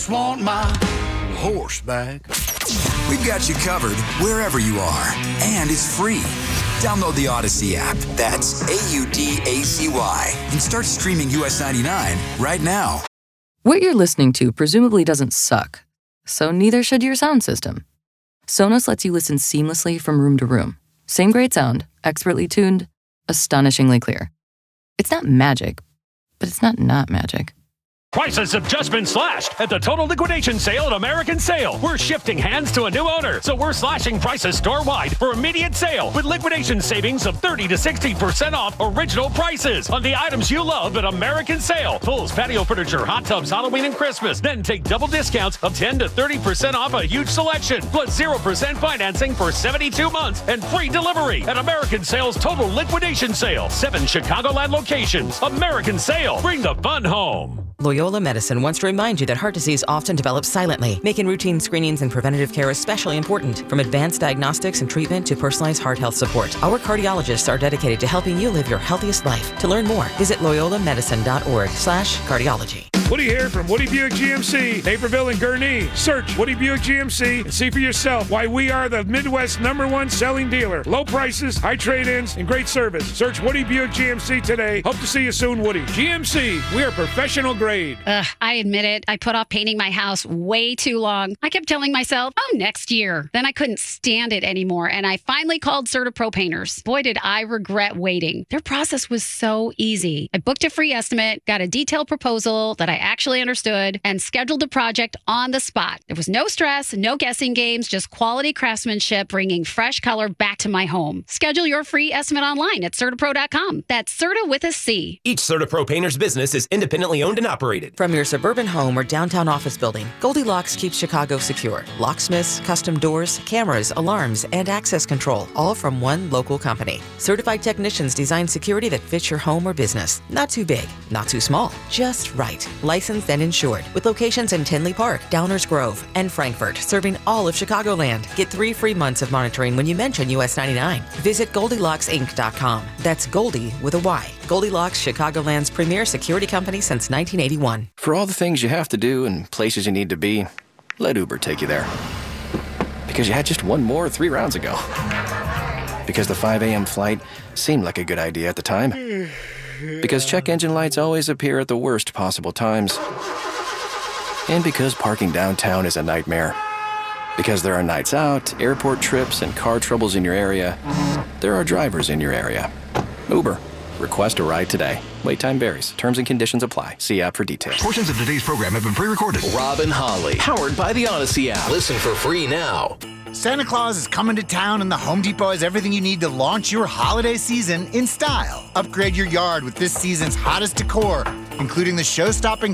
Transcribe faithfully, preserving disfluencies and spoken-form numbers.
Want my horseback. We've got you covered wherever you are, and it's free. Download the Odyssey app. That's A U D A C Y, and start streaming U S ninety-nine right now. What you're listening to presumably doesn't suck, so neither should your sound system. Sonos lets you listen seamlessly from room to room. Same great sound, expertly tuned, astonishingly clear. It's not magic, but it's not not magic. Prices have just been slashed at the Total Liquidation Sale at American Sale. We're shifting hands to a new owner, so we're slashing prices store-wide for immediate sale with liquidation savings of thirty to sixty percent off original prices on the items you love at American Sale. Pools, patio furniture, hot tubs, Halloween and Christmas. Then take double discounts of ten to thirty percent off a huge selection, plus zero percent financing for seventy-two months and free delivery at American Sale's Total Liquidation Sale. Seven Chicagoland locations. American Sale. Bring the fun home. Loyola Medicine wants to remind you that heart disease often develops silently, making routine screenings and preventative care especially important. From advanced diagnostics and treatment to personalized heart health support, our cardiologists are dedicated to helping you live your healthiest life. To learn more, visit loyola medicine dot org slash cardiology. Woody here from Woody Buick G M C, Naperville and Gurnee. Search Woody Buick G M C and see for yourself why we are the Midwest number one selling dealer. Low prices, high trade-ins, and great service. Search Woody Buick G M C today. Hope to see you soon, Woody. G M C, we are professional grade. Ugh, I admit it. I put off painting my house way too long. I kept telling myself, oh, next year. Then I couldn't stand it anymore, and I finally called CertaPro Painters. Boy, did I regret waiting. Their process was so easy. I booked a free estimate, got a detailed proposal that I actually understood, and scheduled the project on the spot. There was no stress, no guessing games, just quality craftsmanship bringing fresh color back to my home. Schedule your free estimate online at CertaPro dot com. That's Certa with a C. Each CertaPro Painters business is independently owned and operated. From your suburban home or downtown office building, Goldilocks keeps Chicago secure. Locksmiths, custom doors, cameras, alarms, and access control, all from one local company. Certified technicians design security that fits your home or business. Not too big, not too small, just right. Licensed and insured, with locations in Tinley Park, Downers Grove, and Frankfort, serving all of Chicagoland. Get three free months of monitoring when you mention U S ninety-nine. Visit Goldilocks Inc dot com. That's Goldie with a Y. Goldilocks, Chicagoland's premier security company since nineteen eighty-one. For all the things you have to do and places you need to be, let Uber take you there. Because you had just one more three rounds ago. Because the five a.m. flight seemed like a good idea at the time. Because check engine lights always appear at the worst possible times. And because parking downtown is a nightmare. Because there are nights out, airport trips, and car troubles in your area, there are drivers in your area. Uber. Request a ride today. Wait time varies. Terms and conditions apply. See app for details. Portions of today's program have been pre-recorded. Robin Holly, powered by the Odyssey app. Listen for free now. Santa Claus is coming to town, and the Home Depot has everything you need to launch your holiday season in style. Upgrade your yard with this season's hottest decor, including the show-stopping